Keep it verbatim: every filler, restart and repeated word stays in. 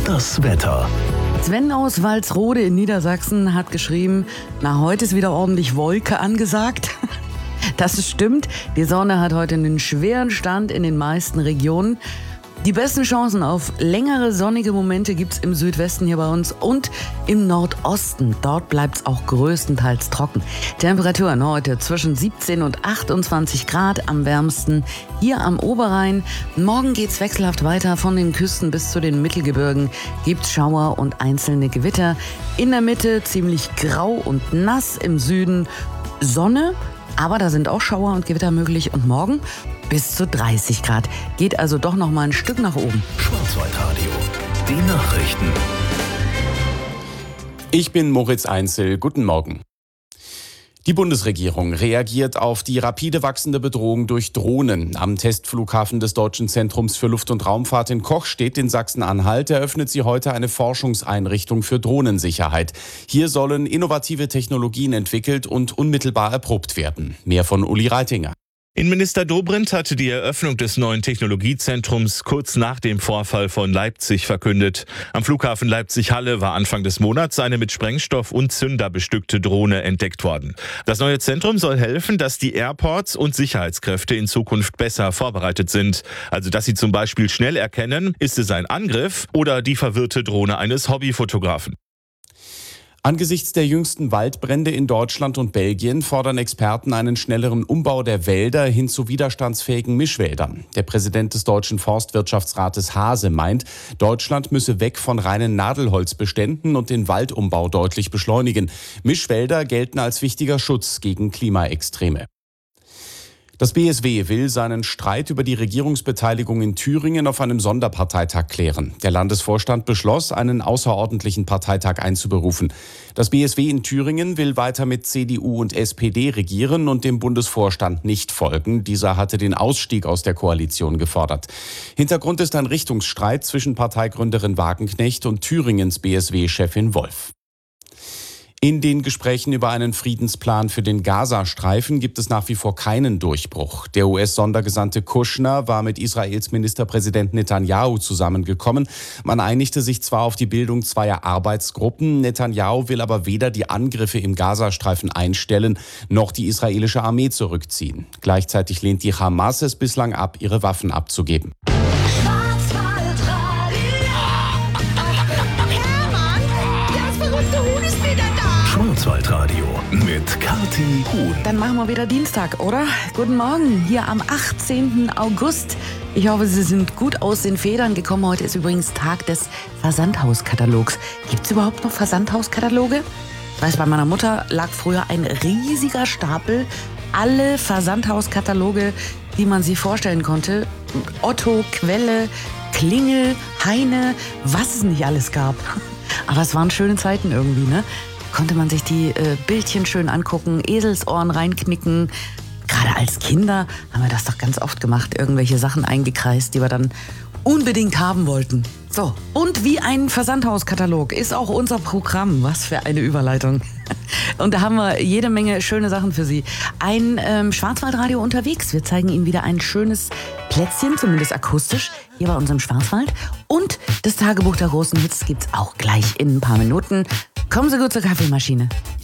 das Wetter. Sven aus Walsrode in Niedersachsen hat geschrieben, na, heute ist wieder ordentlich Wolke angesagt. Das ist stimmt. Die Sonne hat heute einen schweren Stand in den meisten Regionen. Die besten Chancen auf längere sonnige Momente gibt's im Südwesten hier bei uns und im Nordosten. Dort bleibt's auch größtenteils trocken. Temperaturen heute zwischen siebzehn und achtundzwanzig Grad, am wärmsten hier am Oberrhein. Morgen geht's wechselhaft weiter von den Küsten bis zu den Mittelgebirgen. Gibt's Schauer und einzelne Gewitter. In der Mitte ziemlich grau und nass, im Süden Sonne. Aber da sind auch Schauer und Gewitter möglich und morgen bis zu dreißig Grad. Geht also doch noch mal ein Stück nach oben. Schwarzwaldradio, die Nachrichten. Ich bin Moritz Einzel. Guten Morgen. Die Bundesregierung reagiert auf die rapide wachsende Bedrohung durch Drohnen. Am Testflughafen des Deutschen Zentrums für Luft- und Raumfahrt in Kochstedt in Sachsen-Anhalt eröffnet sie heute eine Forschungseinrichtung für Drohnensicherheit. Hier sollen innovative Technologien entwickelt und unmittelbar erprobt werden. Mehr von Uli Reitinger. Innenminister Dobrindt hatte die Eröffnung des neuen Technologiezentrums kurz nach dem Vorfall von Leipzig verkündet. Am Flughafen Leipzig-Halle war Anfang des Monats eine mit Sprengstoff und Zünder bestückte Drohne entdeckt worden. Das neue Zentrum soll helfen, dass die Airports und Sicherheitskräfte in Zukunft besser vorbereitet sind. Also dass sie zum Beispiel schnell erkennen, ist es ein Angriff oder die verwirrte Drohne eines Hobbyfotografen. Angesichts der jüngsten Waldbrände in Deutschland und Belgien fordern Experten einen schnelleren Umbau der Wälder hin zu widerstandsfähigen Mischwäldern. Der Präsident des Deutschen Forstwirtschaftsrates Hase meint, Deutschland müsse weg von reinen Nadelholzbeständen und den Waldumbau deutlich beschleunigen. Mischwälder gelten als wichtiger Schutz gegen Klimaextreme. Das B S W will seinen Streit über die Regierungsbeteiligung in Thüringen auf einem Sonderparteitag klären. Der Landesvorstand beschloss, einen außerordentlichen Parteitag einzuberufen. Das B S W in Thüringen will weiter mit C D U und S P D regieren und dem Bundesvorstand nicht folgen. Dieser hatte den Ausstieg aus der Koalition gefordert. Hintergrund ist ein Richtungsstreit zwischen Parteigründerin Wagenknecht und Thüringens B S W-Chefin Wolf. In den Gesprächen über einen Friedensplan für den Gazastreifen gibt es nach wie vor keinen Durchbruch. Der U S-Sondergesandte Kushner war mit Israels Ministerpräsident Netanyahu zusammengekommen. Man einigte sich zwar auf die Bildung zweier Arbeitsgruppen, Netanyahu will aber weder die Angriffe im Gazastreifen einstellen, noch die israelische Armee zurückziehen. Gleichzeitig lehnt die Hamas es bislang ab, ihre Waffen abzugeben. Schwarzwaldradio mit Kathi Huhn. Dann machen wir wieder Dienstag, oder? Guten Morgen, hier am achtzehnten August. Ich hoffe, Sie sind gut aus den Federn gekommen. Heute ist übrigens Tag des Versandhauskatalogs. Gibt es überhaupt noch Versandhauskataloge? Ich weiß, bei meiner Mutter lag früher ein riesiger Stapel. Alle Versandhauskataloge, die man sich vorstellen konnte. Otto, Quelle, Klingel, Heine, was es nicht alles gab. Aber es waren schöne Zeiten irgendwie, ne? Konnte man sich die äh, Bildchen schön angucken, Eselsohren reinknicken. Gerade als Kinder haben wir das doch ganz oft gemacht, irgendwelche Sachen eingekreist, die wir dann unbedingt haben wollten. So, und wie ein Versandhauskatalog ist auch unser Programm. Was für eine Überleitung. Und da haben wir jede Menge schöne Sachen für Sie. Ein ähm, Schwarzwaldradio unterwegs. Wir zeigen Ihnen wieder ein schönes Plätzchen, zumindest akustisch, hier bei unserem Schwarzwald. Und das Tagebuch der großen Hits gibt's auch gleich in ein paar Minuten. Kommen Sie gut zur Kaffeemaschine.